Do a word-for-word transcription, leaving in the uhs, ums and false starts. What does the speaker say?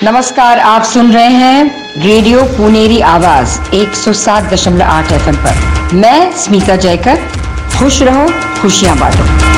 नमस्कार, आप सुन रहे हैं रेडियो पुनेरी आवाज एक सौ सात दशमलव आठ एफ एम पर। मैं स्मिता जयकर। खुश रहो, खुशियां बांटो।